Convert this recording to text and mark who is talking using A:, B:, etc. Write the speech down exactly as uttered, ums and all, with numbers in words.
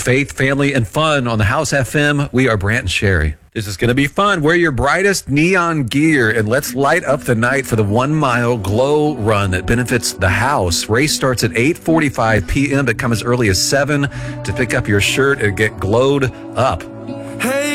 A: faith, family, and fun on the House F M. We are Brant and Sherry. This is going to be fun. Wear your brightest neon gear and let's light up the night for the one-mile glow run that benefits the house. Race starts at eight forty-five p.m., but come as early as seven to pick up your shirt and get glowed up.